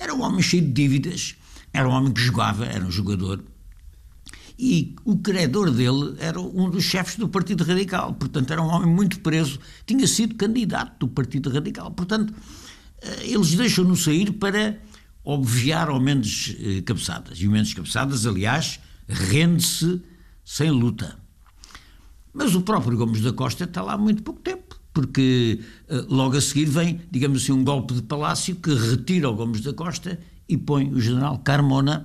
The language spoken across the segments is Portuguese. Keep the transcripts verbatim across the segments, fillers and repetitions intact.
Era um homem cheio de dívidas, era um homem que jogava, era um jogador, e o credor dele era um dos chefes do Partido Radical, portanto era um homem muito preso, tinha sido candidato do Partido Radical, portanto eles deixam-no sair para obviar ao Mendes Cabeçadas, e o Mendes Cabeçadas, aliás, rende-se sem luta. Mas o próprio Gomes da Costa está lá há muito pouco tempo, porque logo a seguir vem, digamos assim, um golpe de palácio que retira o Gomes da Costa e põe o general Carmona.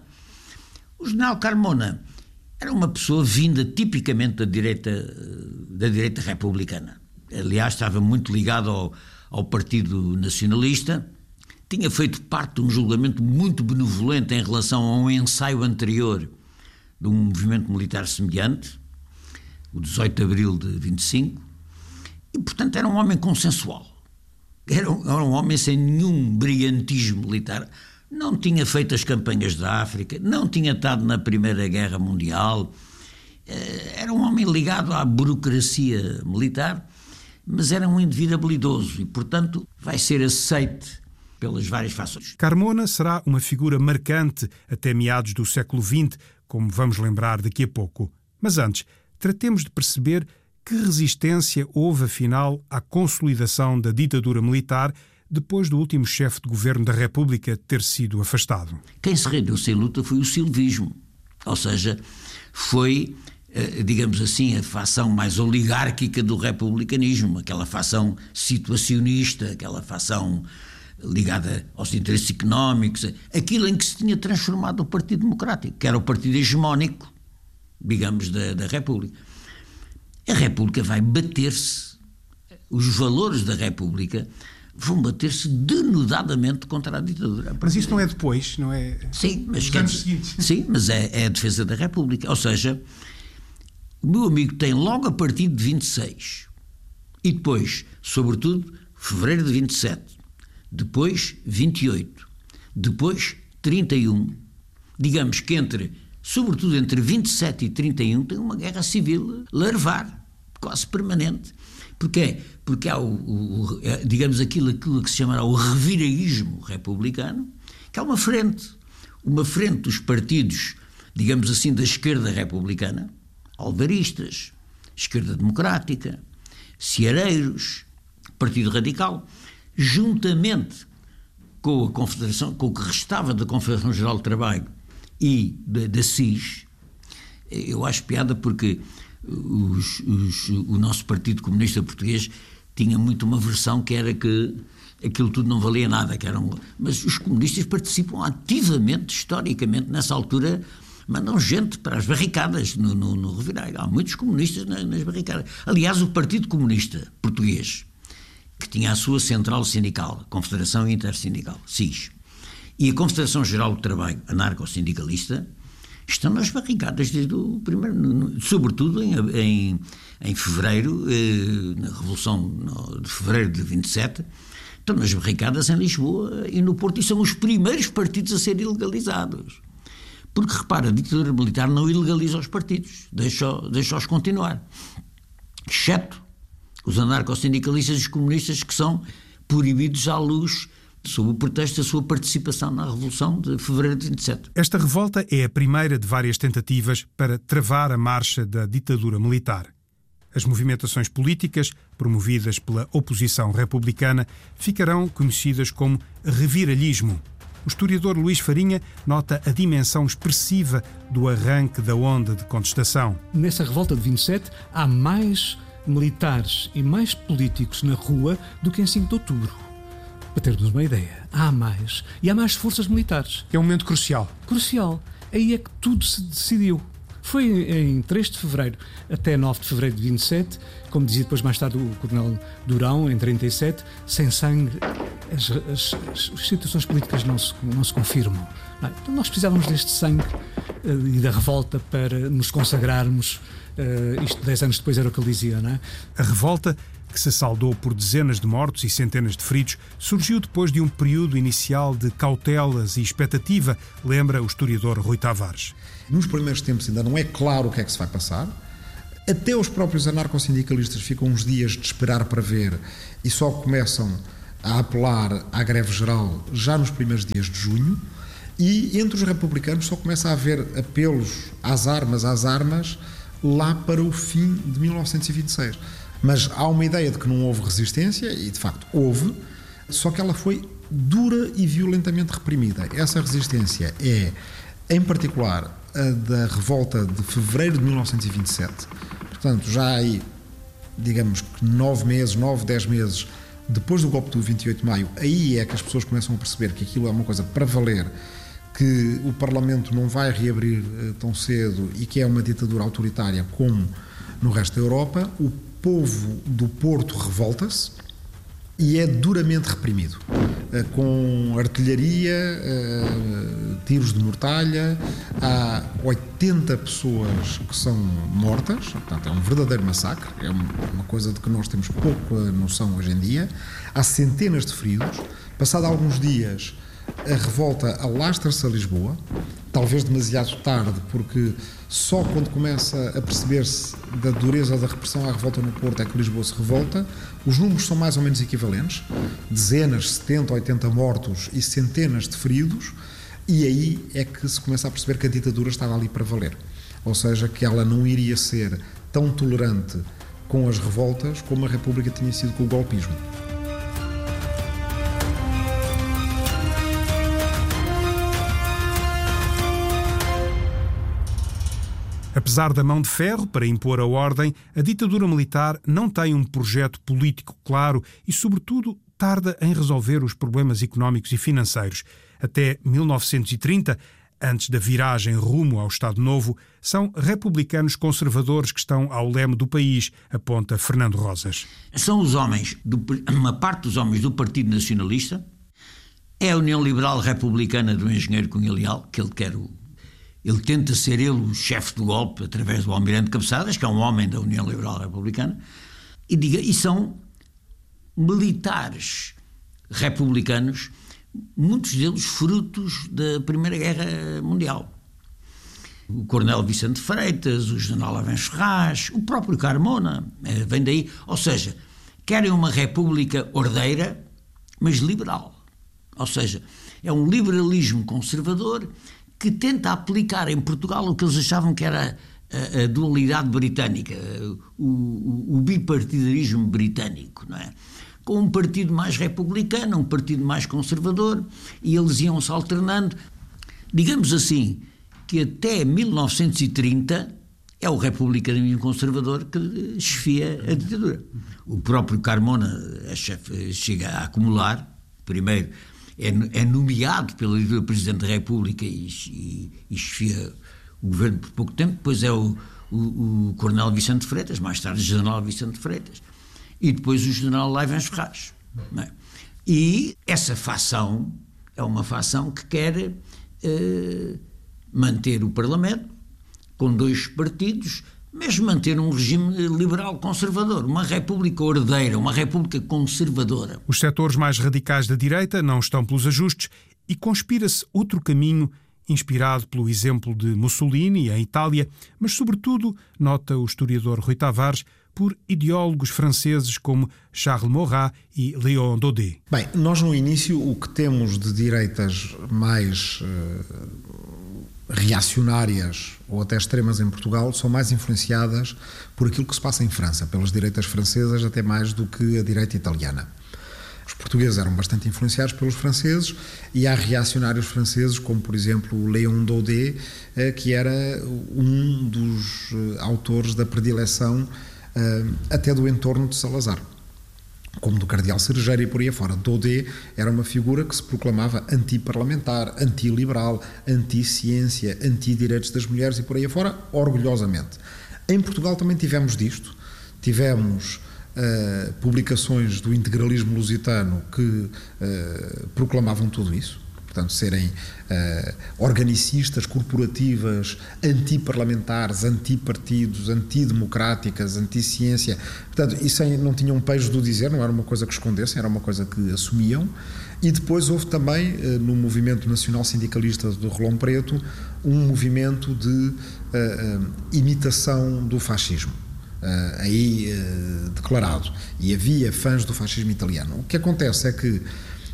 O general Carmona era uma pessoa vinda tipicamente da direita, da direita republicana. Aliás, estava muito ligado ao, ao Partido Nacionalista, tinha feito parte de um julgamento muito benevolente em relação a um ensaio anterior de um movimento militar semelhante, o dezoito de abril de vinte e cinco, e, portanto, era um homem consensual. Era um, era um homem sem nenhum brilhantismo militar. Não tinha feito as campanhas da África, não tinha estado na Primeira Guerra Mundial, era um homem ligado à burocracia militar, mas era um indivíduo habilidoso e, portanto, vai ser aceite pelas várias fações. Carmona será uma figura marcante até meados do século vinte, como vamos lembrar daqui a pouco. Mas antes, tratemos de perceber que resistência houve, afinal, à consolidação da ditadura militar depois do último chefe de governo da República ter sido afastado. Quem se rendeu sem luta foi o silvismo, ou seja, foi, digamos assim, a fação mais oligárquica do republicanismo, aquela fação situacionista, aquela fação ligada aos interesses económicos, aquilo em que se tinha transformado o Partido Democrático, que era o partido hegemónico, digamos, da, da República. A República vai bater-se, os valores da República vão bater-se denudadamente contra a ditadura. Mas isso não é depois, não é? Sim, mas, Nos anos seguintes. Sim, mas é, é a defesa da República. Ou seja, o meu amigo tem logo a partir de vinte e seis e depois, sobretudo, fevereiro de vinte e sete, depois vinte e oito, depois trinta e um, digamos que entre, sobretudo entre vinte e sete e trinta e um, tem uma guerra civil larvar, quase permanente. Porquê? Porque há, o, o, digamos, aquilo, aquilo que se chamará o reviraísmo republicano, que é uma frente, uma frente dos partidos, digamos assim, da esquerda republicana, alvaristas, esquerda democrática, ceareiros, Partido Radical, juntamente com a Confederação, com o que restava da Confederação Geral de Trabalho e da, da C I S. Eu acho piada porque Os, os, o nosso Partido Comunista Português tinha muito uma versão que era que aquilo tudo não valia nada, que eram, mas os comunistas participam ativamente, historicamente, nessa altura, mandam gente para as barricadas no, no, no Revirar. Há muitos comunistas nas, nas barricadas. Aliás, o Partido Comunista Português, que tinha a sua central sindical, Confederação Intersindical, C I S, e a Confederação Geral do Trabalho, anarco-sindicalista, estão nas barricadas desde o primeiro, sobretudo em, em, em fevereiro, eh, na Revolução de fevereiro de vinte e sete, estão nas barricadas em Lisboa e no Porto, e são os primeiros partidos a serem ilegalizados. Porque, repara, a ditadura militar não ilegaliza os partidos, deixa-os deixa continuar. Exceto os anarco-sindicalistas e os comunistas, que são proibidos à luz sob o pretexto da sua participação na Revolução de fevereiro de vinte e sete. Esta revolta é a primeira de várias tentativas para travar a marcha da ditadura militar. As movimentações políticas, promovidas pela oposição republicana, ficarão conhecidas como reviralhismo. O historiador Luís Farinha nota a dimensão expressiva do arranque da onda de contestação. Nessa revolta de vinte e sete há mais militares e mais políticos na rua do que em cinco de outubro. Para termos uma ideia, há mais. E há mais forças militares. É um momento crucial. Crucial. Aí é que tudo se decidiu. Foi em três de fevereiro até nove de fevereiro de vinte e sete, como dizia depois mais tarde o coronel Durão, em trinta e sete, sem sangue, as, as, as situações políticas não se, não se confirmam. Não, então nós precisávamos deste sangue uh, e da revolta para nos consagrarmos. Uh, isto dez anos depois era o que ele dizia, não é? A revolta, que se saldou por dezenas de mortos e centenas de feridos, surgiu depois de um período inicial de cautelas e expectativa, lembra o historiador Rui Tavares. Nos primeiros tempos ainda não é claro o que é que se vai passar. Até os próprios anarcossindicalistas ficam uns dias de esperar para ver e só começam a apelar à greve geral já nos primeiros dias de junho, e entre os republicanos só começa a haver apelos às armas, às armas, lá para o fim de mil novecentos e vinte e seis. Mas há uma ideia de que não houve resistência, e de facto houve, só que ela foi dura e violentamente reprimida. Essa resistência é, em particular, a da revolta de fevereiro de mil novecentos e vinte e sete. Portanto, já aí, digamos que nove meses, nove, dez meses depois do golpe do vinte e oito de maio, aí é que as pessoas começam a perceber que aquilo é uma coisa para valer, que o Parlamento não vai reabrir uh, tão cedo e que é uma ditadura autoritária como no resto da Europa. O povo do Porto revolta-se e é duramente reprimido, uh, com artilharia, uh, tiros de mortalha. Há oitenta pessoas que são mortas, portanto é um verdadeiro massacre, é uma coisa de que nós temos pouca noção hoje em dia. Há centenas de feridos. Passado alguns dias, a revolta alastra-se a Lisboa, talvez demasiado tarde, porque só quando começa a perceber-se da dureza da repressão à revolta no Porto é que Lisboa se revolta. Os números são mais ou menos equivalentes, dezenas, setenta, oitenta mortos e centenas de feridos, e aí é que se começa a perceber que a ditadura estava ali para valer, ou seja, que ela não iria ser tão tolerante com as revoltas como a República tinha sido com o golpismo. Apesar da mão de ferro para impor a ordem, a ditadura militar não tem um projeto político claro e, sobretudo, tarda em resolver os problemas económicos e financeiros. Até mil novecentos e trinta, antes da viragem rumo ao Estado Novo, são republicanos conservadores que estão ao leme do país, aponta Fernando Rosas. São os homens, do, uma parte dos homens do Partido Nacionalista, é a União Liberal Republicana do engenheiro Cunha Leal, que ele quer o Ele tenta ser ele o chefe do golpe através do Almirante Cabeçadas, que é um homem da União Liberal Republicana, e, diga, e são militares republicanos, muitos deles frutos da Primeira Guerra Mundial. O Coronel Vicente Freitas, o General Laven Ferraz, o próprio Carmona, eh, vem daí. Ou seja, querem uma república ordeira, mas liberal. Ou seja, é um liberalismo conservador que tenta aplicar em Portugal o que eles achavam que era a, a dualidade britânica, o, o, o bipartidarismo britânico, não é? Com um partido mais republicano, um partido mais conservador, e eles iam-se alternando. Digamos assim, que até mil novecentos e trinta é o republicanismo conservador que chefia a ditadura. O próprio Carmona é chefe, chega a acumular, primeiro, É, é nomeado pelo Presidente da República e, e, e chefia o governo por pouco tempo. Depois é o, o, o Coronel Vicente Freitas, mais tarde o General Vicente Freitas, e depois o General Laven Ferraz. É? E essa facção é uma facção que quer eh, manter o Parlamento com dois partidos, mas manter um regime liberal conservador, uma república ordeira, uma república conservadora. Os setores mais radicais da direita não estão pelos ajustes e conspira-se outro caminho inspirado pelo exemplo de Mussolini em Itália, mas sobretudo, nota o historiador Rui Tavares, por ideólogos franceses como Charles Maurras e Léon Daudet. Bem, nós no início o que temos de direitas mais uh, reacionárias ou até extremas em Portugal são mais influenciadas por aquilo que se passa em França, pelas direitas francesas até mais do que a direita italiana. Os portugueses eram bastante influenciados pelos franceses e há reacionários franceses como, por exemplo, o Léon Daudet, uh, que era um dos uh, autores da predileção Uh, até do entorno de Salazar, como do Cardeal Cerejeiro e por aí afora. Daudet era uma figura que se proclamava anti-parlamentar, anti-liberal, anti-ciência, anti-direitos das mulheres e por aí afora, orgulhosamente. Em Portugal também tivemos disto, tivemos uh, publicações do integralismo lusitano que uh, proclamavam tudo isso. Portanto, serem uh, organicistas, corporativas, antiparlamentares, antipartidos, antidemocráticas, anti-ciência. Portanto, isso não tinham pejo do dizer, não era uma coisa que escondessem, era uma coisa que assumiam. E depois houve também, uh, no movimento nacional sindicalista do Rolão Preto, um movimento de uh, uh, imitação do fascismo. uh, aí uh, declarado. E havia fãs do fascismo italiano. O que acontece é que uh,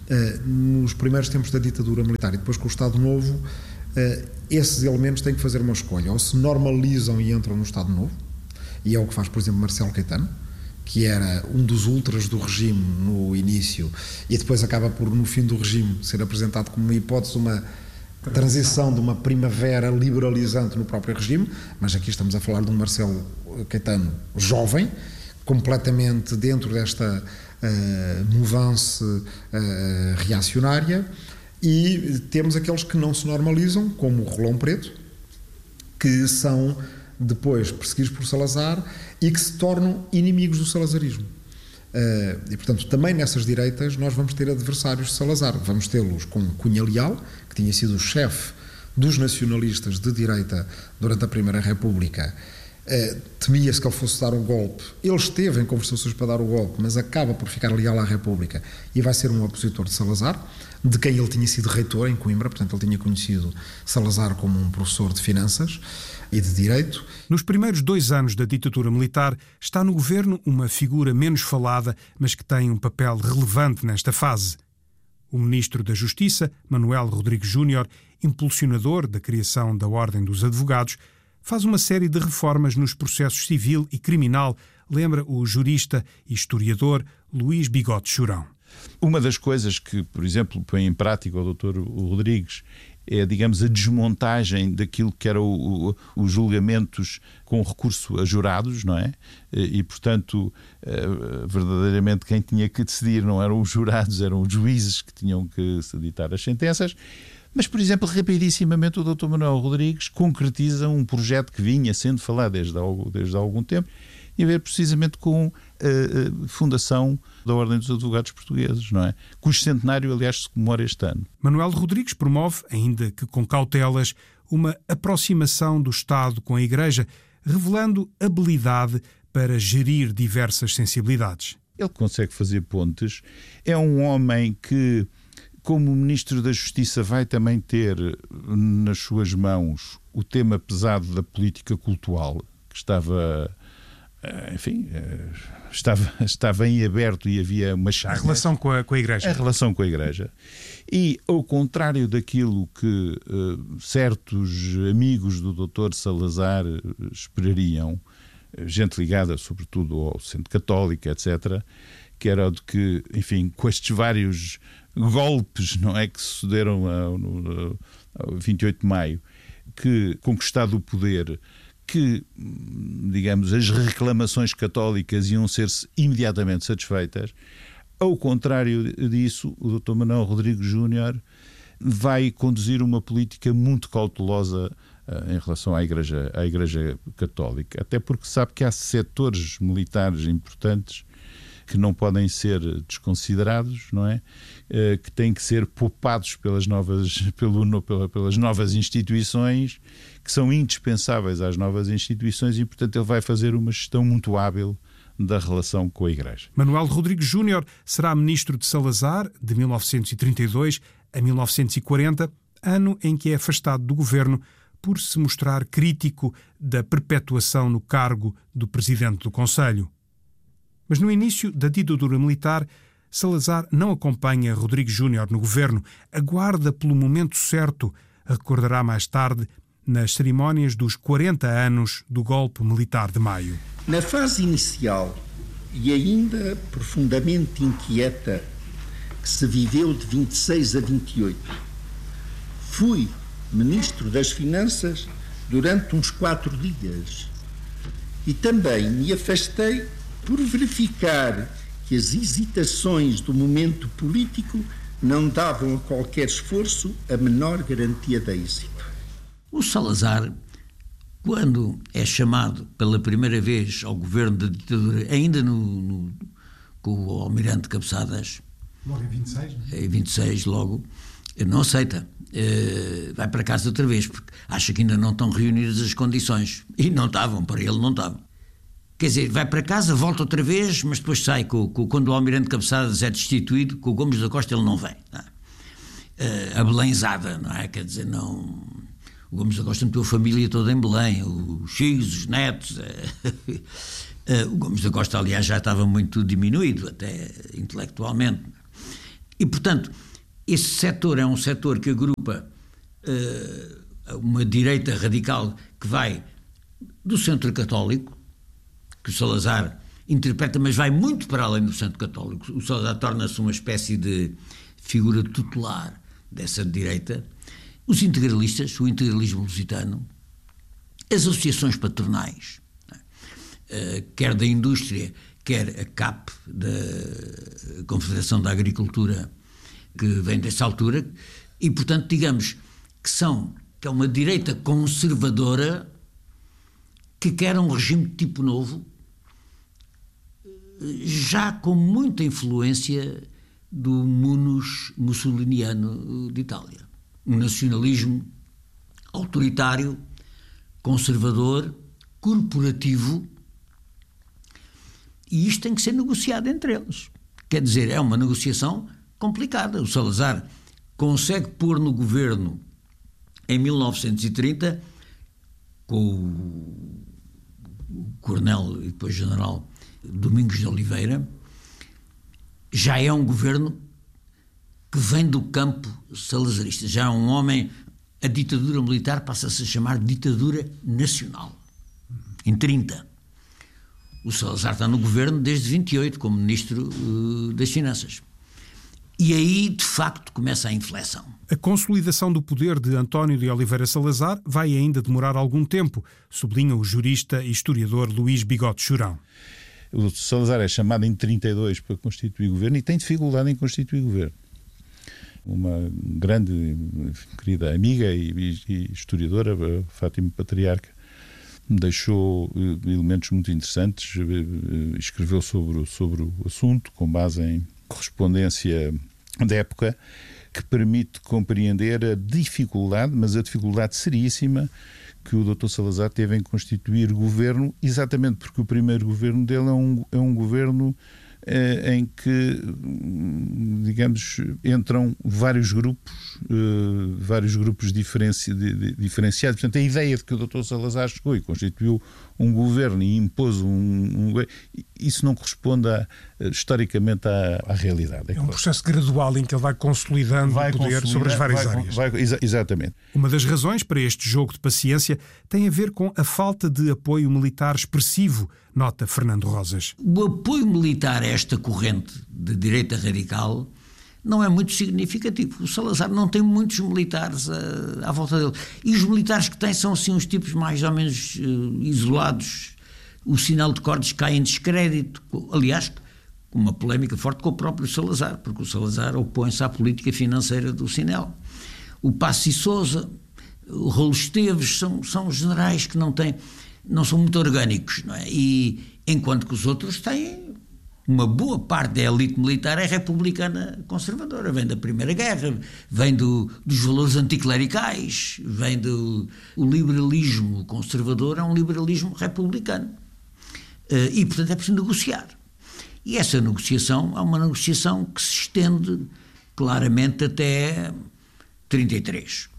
nos primeiros tempos da ditadura militar e depois com o Estado Novo, uh, esses elementos têm que fazer uma escolha. Ou se normalizam e entram no Estado Novo, e é o que faz, por exemplo, Marcelo Caetano, que era um dos ultras do regime no início e depois acaba por, no fim do regime, ser apresentado como uma hipótese, uma transição de uma primavera liberalizante no próprio regime, mas aqui estamos a falar de um Marcelo Caetano jovem, completamente dentro desta uh, mouvance uh, reacionária, e temos aqueles que não se normalizam, como o Rolão Preto, que são depois perseguidos por Salazar e que se tornam inimigos do salazarismo. Uh, e, portanto, também nessas direitas nós vamos ter adversários de Salazar. Vamos tê-los com Cunha Leal, que tinha sido o chefe dos nacionalistas de direita durante a Primeira República. Uh, temia-se que ele fosse dar o golpe. Ele esteve em conversações para dar o golpe, mas acaba por ficar leal à República e vai ser um opositor de Salazar, de quem ele tinha sido reitor em Coimbra. Portanto, ele tinha conhecido Salazar como um professor de finanças e de direito. Nos primeiros dois anos da ditadura militar está no governo uma figura menos falada, mas que tem um papel relevante nesta fase. O ministro da Justiça, Manuel Rodrigues Júnior, impulsionador da criação da Ordem dos Advogados, faz uma série de reformas nos processos civil e criminal, lembra o jurista e historiador Luís Bigode Churão. Uma das coisas que, por exemplo, põe em prática o doutor Rodrigues é, digamos, a desmontagem daquilo que eram o, o, os julgamentos com recurso a jurados, não é? E, portanto, verdadeiramente quem tinha que decidir não eram os jurados, eram os juízes que tinham que editar as sentenças. Mas, por exemplo, rapidissimamente o doutor Manuel Rodrigues concretiza um projeto que vinha sendo falado desde, desde há algum tempo, e a ver precisamente com a, a fundação da Ordem dos Advogados Portugueses, não é? Cujo centenário, aliás, se comemora este ano. Manuel Rodrigues promove, ainda que com cautelas, uma aproximação do Estado com a Igreja, revelando habilidade para gerir diversas sensibilidades. Ele consegue fazer pontes. É um homem que, como Ministro da Justiça, vai também ter nas suas mãos o tema pesado da política cultural, que estava... enfim, estava, estava em aberto e havia uma chave. A relação com a, com a Igreja. A relação com a Igreja. E, ao contrário daquilo que uh, certos amigos do doutor Salazar esperariam, gente ligada sobretudo ao Centro Católico, etcétera, que era de que, enfim, com estes vários golpes, não é, que sucederam ao, no, ao vinte e oito de maio, que, conquistado o poder, que, digamos, as reclamações católicas iam ser imediatamente satisfeitas. Ao contrário disso, o doutor Manuel Rodrigues Júnior vai conduzir uma política muito cautelosa uh, em relação à Igreja, à Igreja Católica, até porque sabe que há setores militares importantes que não podem ser desconsiderados, não é? Uh, que têm que ser poupados pelas novas, pelo, pela, pelas novas instituições, que são indispensáveis às novas instituições, e, portanto, ele vai fazer uma gestão muito hábil da relação com a Igreja. Manuel Rodrigues Júnior será ministro de Salazar de mil novecentos e trinta e dois a mil novecentos e quarenta, ano em que é afastado do governo por se mostrar crítico da perpetuação no cargo do presidente do Conselho. Mas no início da ditadura militar, Salazar não acompanha Rodrigues Júnior no governo, aguarda pelo momento certo, recordará mais tarde nas cerimónias dos quarenta anos do golpe militar de maio. Na fase inicial e ainda profundamente inquieta que se viveu de vinte e seis a vinte e oito, fui Ministro das Finanças durante uns quatro dias e também me afastei por verificar que as hesitações do momento político não davam a qualquer esforço a menor garantia de êxito. O Salazar, quando é chamado pela primeira vez ao governo da ditadura, ainda no, no, com o almirante Cabeçadas, logo em vinte e seis, não é? Em vinte e seis logo, não aceita. Uh, vai para casa outra vez, porque acha que ainda não estão reunidas as condições. E não estavam, para ele não estavam. Quer dizer, vai para casa, volta outra vez, mas depois sai, com, com, quando o almirante Cabeçadas é destituído, com o Gomes da Costa ele não vem. Não é? uh, a Belenzada, não é? Quer dizer, não... O Gomes da Costa meteu a família toda em Belém, os filhos, os netos. Uh, Uh, o Gomes da Costa, aliás, já estava muito diminuído, até intelectualmente. E, portanto, esse setor é um setor que agrupa uh, uma direita radical que vai do centro católico, que o Salazar interpreta, mas vai muito para além do centro católico. O Salazar torna-se uma espécie de figura tutelar dessa direita. Os integralistas, o integralismo lusitano, as associações patronais, Uh, quer da indústria, quer a C A P, da Confederação da Agricultura, que vem dessa altura, e, portanto, digamos que são, que é uma direita conservadora que quer um regime de tipo novo, já com muita influência do munus mussoliniano de Itália. Um nacionalismo autoritário, conservador, corporativo. E isto tem que ser negociado entre eles. Quer dizer, é uma negociação complicada. O Salazar consegue pôr no governo, em mil novecentos e trinta, com o coronel e depois general Domingos de Oliveira, já é um governo que vem do campo salazarista. Já é um homem, a ditadura militar passa-se a chamar ditadura nacional. Em trinta. O Salazar está no governo desde vinte e oito, como Ministro uh, das Finanças. E aí, de facto, começa a inflexão. A consolidação do poder de António de Oliveira Salazar vai ainda demorar algum tempo, sublinha o jurista e historiador Luís Bigode Churão. O Salazar é chamado em trinta e dois para constituir governo e tem dificuldade em constituir governo. Uma grande, querida amiga e, e historiadora, Fátima Patriarca, deixou elementos muito interessantes, escreveu sobre, sobre o assunto com base em correspondência da época, que permite compreender a dificuldade, mas a dificuldade seríssima, que o doutor Salazar teve em constituir governo, exatamente porque o primeiro governo dele é um, é um governo eh, em que, digamos, entram vários grupos, eh, vários grupos diferenci, de, de, diferenciados. Portanto, a ideia de que o doutor Salazar chegou e constituiu um governo e impôs um... um isso não corresponde a, historicamente à, à realidade. É, é um processo gradual em que ele vai consolidando vai o poder sobre as várias vai, áreas. Vai, exa, exatamente. Uma das razões para este jogo de paciência tem a ver com a falta de apoio militar expressivo, nota Fernando Rosas. O apoio militar a esta corrente de direita radical não é muito significativo. O Salazar não tem muitos militares à, à volta dele. E os militares que tem são assim uns tipos mais ou menos uh, isolados. O sinal de cordes cai em descrédito. Aliás, com uma polémica forte com o próprio Salazar, porque o Salazar opõe-se à política financeira do Sinel. O Passi Sousa, o Rolo Esteves, são, são generais que não têm, não são muito orgânicos, não é? E enquanto que os outros têm uma boa parte da elite militar é republicana conservadora, vem da Primeira Guerra, vem do, dos valores anticlericais, vem do o liberalismo conservador, é um liberalismo republicano. Uh, e, portanto, é preciso negociar. E essa negociação é uma negociação que se estende claramente até trinta e três.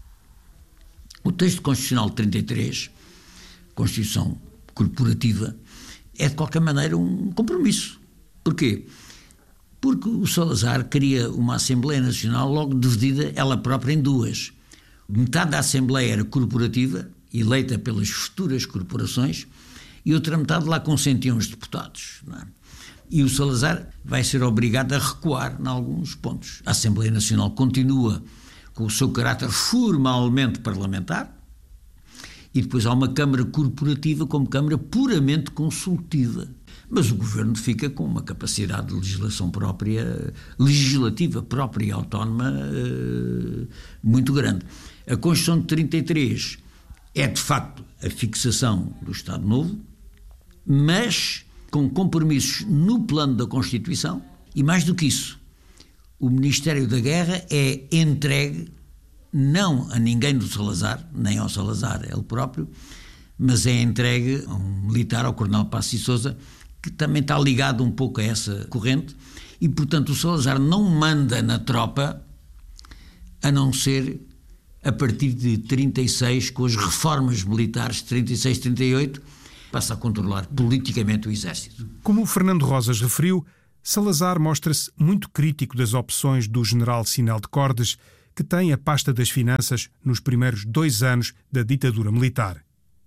O texto constitucional de trinta e três, Constituição Corporativa, é de qualquer maneira um compromisso. Porquê? Porque o Salazar queria uma Assembleia Nacional logo dividida ela própria em duas. Metade da Assembleia era corporativa, eleita pelas futuras corporações, e outra metade lá consentiam os deputados, não é? E o Salazar vai ser obrigado a recuar em alguns pontos. A Assembleia Nacional continua com o seu caráter formalmente parlamentar e depois há uma Câmara Corporativa como Câmara puramente consultiva. Mas o Governo fica com uma capacidade de legislação própria, legislativa própria e autónoma uh, muito grande. A Constituição de trinta e três é, de facto, a fixação do Estado Novo, mas com compromissos no plano da Constituição e, mais do que isso, o Ministério da Guerra é entregue não a ninguém do Salazar, nem ao Salazar ele próprio, mas é entregue a um militar, ao coronel Passi Sousa, que também está ligado um pouco a essa corrente, e, portanto, o Salazar não manda na tropa a não ser a partir de trinta e seis, com as reformas militares de trinta e seis, trinta e oito, passa a controlar politicamente o exército. Como o Fernando Rosas referiu, Salazar mostra-se muito crítico das opções do general Sinel de Cordes, que tem a pasta das finanças nos primeiros dois anos da ditadura militar.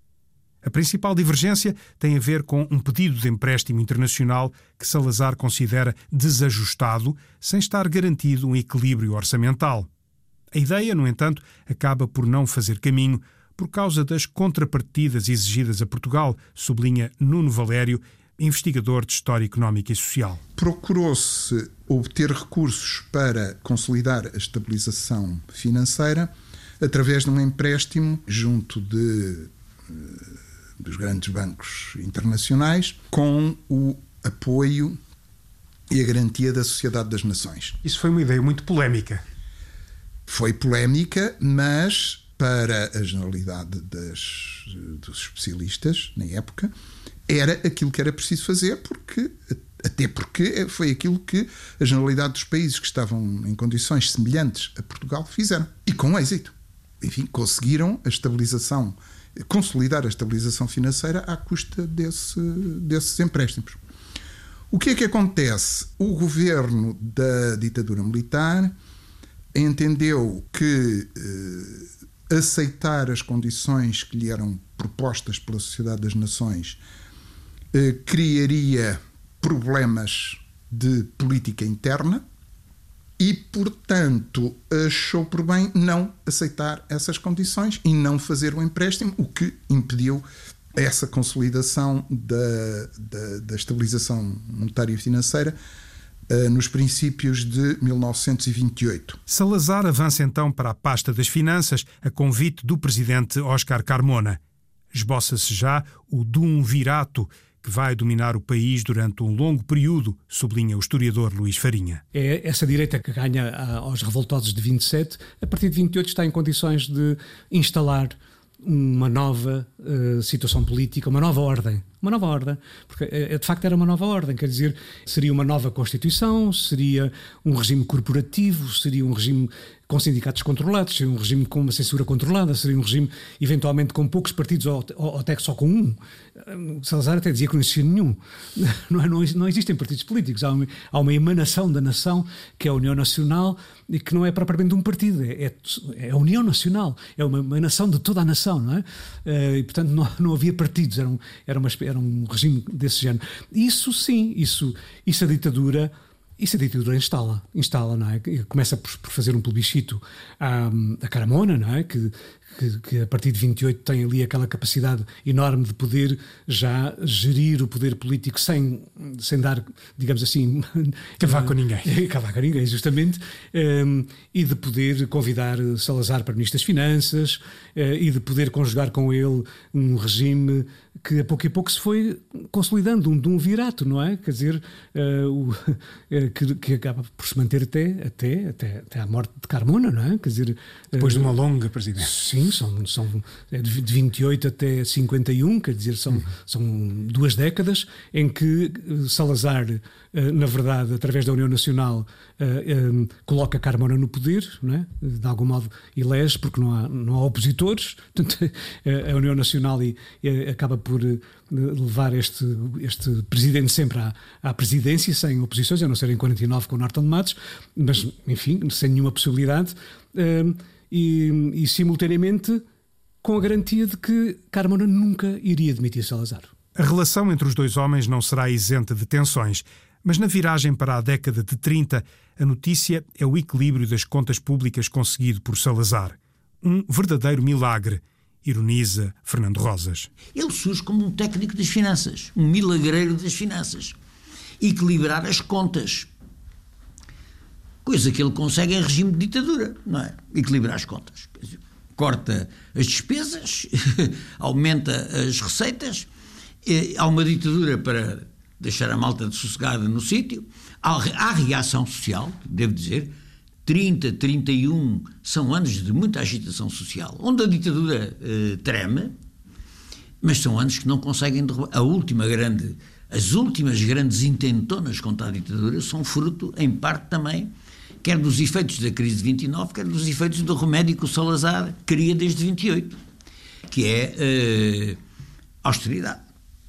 A principal divergência tem a ver com um pedido de empréstimo internacional que Salazar considera desajustado, sem estar garantido um equilíbrio orçamental. A ideia, no entanto, acaba por não fazer caminho por causa das contrapartidas exigidas a Portugal, sublinha Nuno Valério, investigador de História Económica e Social. Procurou-se obter recursos para consolidar a estabilização financeira através de um empréstimo junto de, dos grandes bancos internacionais, com o apoio e a garantia da Sociedade das Nações. Isso foi uma ideia muito polémica. Foi polémica, mas para a generalidade das, dos especialistas, na época, era aquilo que era preciso fazer, porque, até porque foi aquilo que a generalidade dos países que estavam em condições semelhantes a Portugal fizeram. E com êxito. Enfim, conseguiram a estabilização, consolidar a estabilização financeira à custa desse, desses empréstimos. O que é que acontece? O governo da ditadura militar entendeu que eh, aceitar as condições que lhe eram propostas pela Sociedade das Nações eh, criaria problemas de política interna e, portanto, achou por bem não aceitar essas condições e não fazer o empréstimo, o que impediu essa consolidação da, da, da estabilização monetária e financeira nos princípios de mil novecentos e vinte e oito. Salazar avança então para a pasta das finanças a convite do presidente Óscar Carmona. Esboça-se já o duumvirato que vai dominar o país durante um longo período, sublinha o historiador Luís Farinha. É essa direita que ganha aos revoltosos de vinte e sete, a partir de vinte e oito está em condições de instalar uma nova uh, situação política, uma nova ordem. Uma nova ordem, porque de facto era uma nova ordem, quer dizer, seria uma nova Constituição, seria um regime corporativo, seria um regime com sindicatos controlados, seria um regime com uma censura controlada, seria um regime eventualmente com poucos partidos ou, ou até só com um. Salazar até dizia que não existia nenhum. Não, é, não, não existem partidos políticos, há uma, há uma emanação da nação que é a União Nacional e que não é propriamente um partido, é, é, é a União Nacional, é uma emanação de toda a nação, não é? E portanto não, não havia partidos, era, um, era uma espécie era um regime desse género. Isso sim, isso, isso a ditadura, isso a ditadura instala, instala, não é? Começa por, por fazer um plebiscito à, à Carmona, não é? Que, que, que a partir de vinte e oito tem ali aquela capacidade enorme de poder já gerir o poder político sem, sem dar, digamos assim... Cavar com ninguém. Cavar com ninguém, justamente. Um, e de poder convidar Salazar para Ministro das Finanças uh, e de poder conjugar com ele um regime que a pouco e pouco se foi consolidando, um, de um virato, não é? Quer dizer, uh, o, uh, que, que acaba por se manter até, até, até, até à morte de Carmona, não é? Quer dizer... Depois uh, de uma longa presidência. Sim, são, são de vinte e oito até cinquenta e um, quer dizer, são, são duas décadas em que Salazar, na verdade, através da União Nacional, coloca Carmona no poder, não é? De algum modo elege, porque não há, não há opositores, portanto, a União Nacional e, e acaba por levar este, este presidente sempre à, à presidência, sem oposições, a não ser em quarenta e nove com o Norton de Matos, mas, enfim, sem nenhuma possibilidade. E, e simultaneamente com a garantia de que Carmona nunca iria demitir Salazar. A relação entre os dois homens não será isenta de tensões, mas na viragem para a década de trinta, a notícia é o equilíbrio das contas públicas conseguido por Salazar. Um verdadeiro milagre, ironiza Fernando Rosas. Ele surge como um técnico das finanças, um milagreiro das finanças. Equilibrar as contas. Coisa que ele consegue em regime de ditadura, não é? Equilibrar as contas. Corta as despesas, aumenta as receitas, há uma ditadura para deixar a malta sossegada no sítio, há, há reação social, devo dizer, trinta, trinta e um são anos de muita agitação social, onde a ditadura eh, treme, mas são anos que não conseguem derrubar. A última grande, as últimas grandes intentonas contra a ditadura são fruto, em parte também, quer dos efeitos da crise de vinte e nove, quer dos efeitos do remédio que o Salazar queria desde vinte e oito, que é uh, austeridade.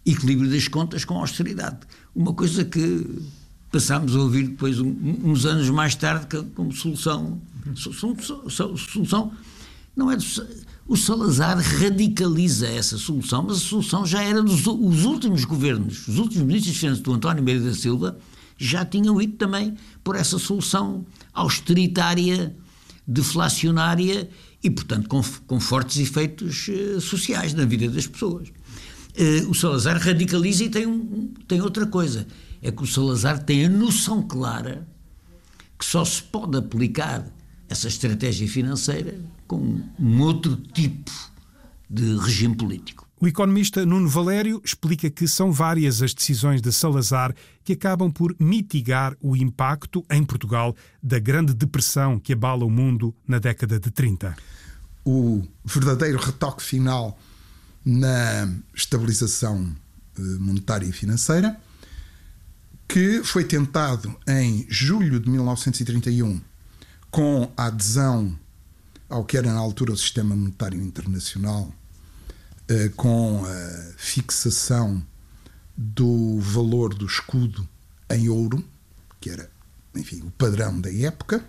equilíbrio das contas com austeridade. Uma coisa que passámos a ouvir depois, um, uns anos mais tarde, como solução. Solução, solução não é. O Salazar radicaliza essa solução, mas a solução já era dos os últimos governos, os últimos ministros de Finanças do António Meira da Silva já tinham ido também por essa solução austeritária, deflacionária e, portanto, com, com fortes efeitos uh, sociais na vida das pessoas. Uh, o Salazar radicaliza e tem, um, tem outra coisa, é que o Salazar tem a noção clara que só se pode aplicar essa estratégia financeira com um outro tipo de regime político. O economista Nuno Valério explica que são várias as decisões de Salazar que acabam por mitigar o impacto em Portugal da Grande Depressão que abala o mundo na década de trinta. O verdadeiro retoque final na estabilização monetária e financeira, que foi tentado em julho de mil novecentos e trinta e um com a adesão ao que era na altura o Sistema Monetário Internacional, com a fixação do valor do escudo em ouro, que era, enfim, o padrão da época,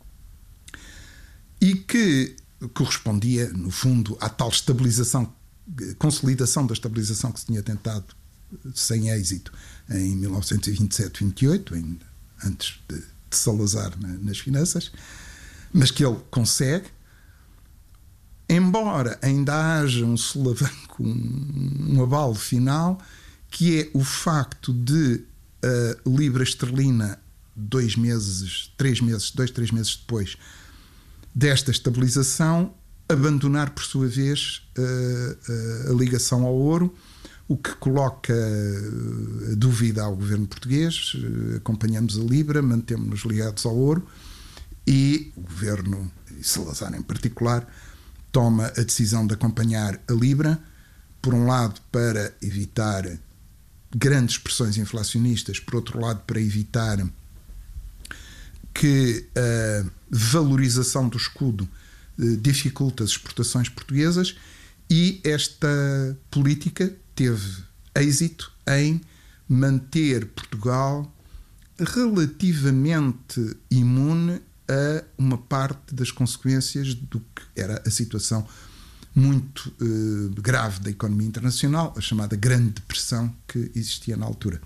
e que correspondia, no fundo, à tal estabilização, consolidação da estabilização que se tinha tentado sem êxito em mil novecentos e vinte e sete, vinte e oito, ainda antes de, de Salazar nas finanças, mas que ele consegue. Embora ainda haja um solavanco, um, um abalo final, que é o facto de a libra esterlina, dois meses, três meses, dois, três meses depois desta estabilização, abandonar, por sua vez, a, a, a ligação ao ouro, o que coloca a dúvida ao governo português. Acompanhamos a libra, mantemos-nos ligados ao ouro, e o governo, e Salazar em particular, toma a decisão de acompanhar a libra, por um lado para evitar grandes pressões inflacionistas, por outro lado para evitar que a valorização do escudo dificulte as exportações portuguesas, e esta política teve êxito em manter Portugal relativamente imune a uma parte das consequências do que era a situação muito eh, grave da economia internacional, a chamada Grande Depressão que existia na altura.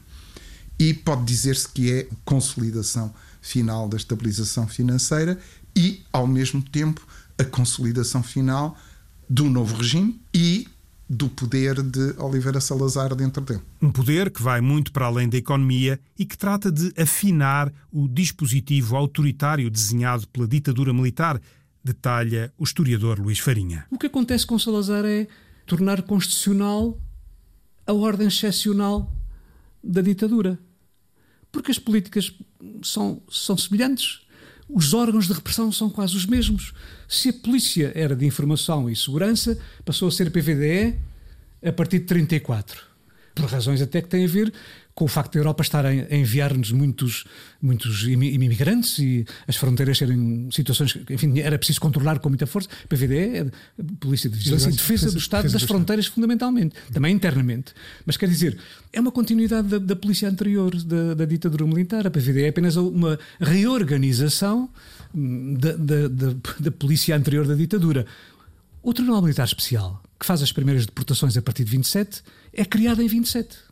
E pode dizer-se que é a consolidação final da estabilização financeira e, ao mesmo tempo, a consolidação final do novo regime e do poder de Oliveira Salazar dentro dele. Um poder que vai muito para além da economia e que trata de afinar o dispositivo autoritário desenhado pela ditadura militar, detalha o historiador Luís Farinha. O que acontece com Salazar é tornar constitucional a ordem excepcional da ditadura. Porque as políticas são, são semelhantes. Os órgãos de repressão são quase os mesmos. Se a polícia era de informação e segurança, passou a ser P V D E a partir de trinta e quatro. Por razões até que têm a ver com o facto da Europa estar a enviar-nos muitos, muitos imigrantes e as fronteiras serem situações que, enfim, era preciso controlar com muita força. P V D E é Polícia de Vigilância e Defesa, defesa do Estado defesa das do fronteiras, Estado. Fundamentalmente, também internamente. Mas quer dizer, é uma continuidade da, da polícia anterior, da, da ditadura militar. A P V D E é apenas uma reorganização da, da, da, da polícia anterior da ditadura. O Tribunal Militar Especial, que faz as primeiras deportações a partir de vinte e sete, é criado em vinte e sete.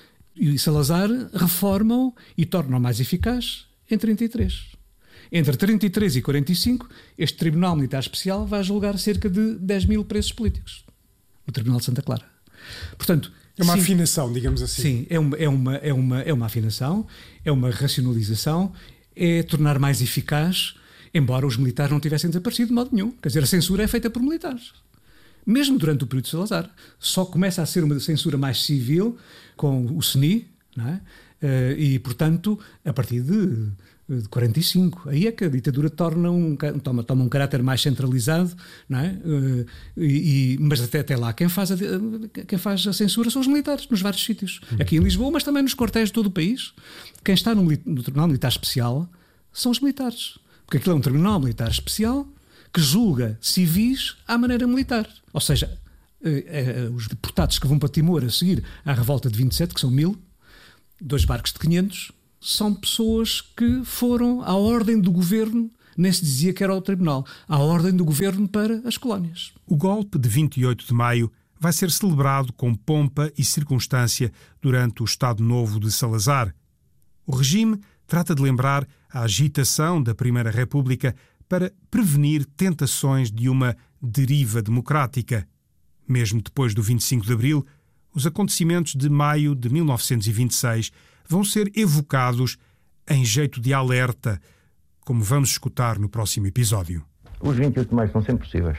E Salazar reforma-o e torna-o mais eficaz em trinta e três. Entre trinta e três e quarenta e cinco, este Tribunal Militar Especial vai julgar cerca de dez mil presos políticos no Tribunal de Santa Clara. Portanto, é uma sim, afinação, digamos assim. Sim, é uma, é, uma, é, uma, é uma afinação, é uma racionalização, é tornar mais eficaz, embora os militares não tivessem desaparecido de modo nenhum. Quer dizer, a censura é feita por militares. Mesmo durante o período de Salazar, só começa a ser uma censura mais civil com o C N I, não é? E, portanto, a partir de, de quarenta e cinco, aí é que a ditadura torna um, toma, toma um caráter mais centralizado, não é? E, e, mas até, até lá, quem faz, a, quem faz a censura são os militares, nos vários sítios. Uhum. Aqui em Lisboa, mas também nos quartéis de todo o país. Quem está no, no Tribunal Militar Especial são os militares. Porque aquilo é um Tribunal Militar Especial que julga civis à maneira militar. Ou seja, os deportados que vão para Timor a seguir à revolta de vinte e sete, que são mil, dois barcos de quinhentos, são pessoas que foram à ordem do governo, nem se dizia que era o tribunal, à ordem do governo para as colónias. O golpe de vinte e oito de maio vai ser celebrado com pompa e circunstância durante o Estado Novo de Salazar. O regime trata de lembrar a agitação da Primeira República para prevenir tentações de uma deriva democrática. Mesmo depois do vinte e cinco de abril, os acontecimentos de maio de mil novecentos e vinte e seis vão ser evocados em jeito de alerta, como vamos escutar no próximo episódio. Os vinte e oito de maio são sempre possíveis.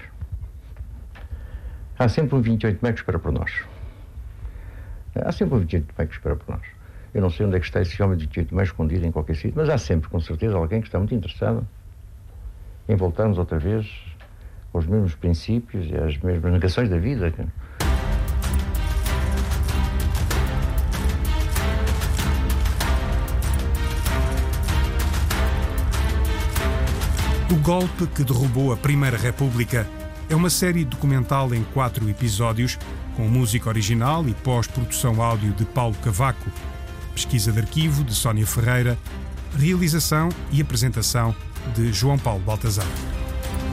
Há sempre um vinte e oito de maio que espera por nós. Há sempre um vinte e oito de maio que espera por nós. Eu não sei onde é que está esse homem de vinte e oito de maio escondido em qualquer sítio, mas há sempre, com certeza, alguém que está muito interessado em voltarmos outra vez aos mesmos princípios e às mesmas negações da vida. O golpe que derrubou a Primeira República é uma série documental em quatro episódios, com música original e pós-produção áudio de Paulo Cavaco, pesquisa de arquivo de Sónia Ferreira, realização e apresentação de João Paulo Baltazar.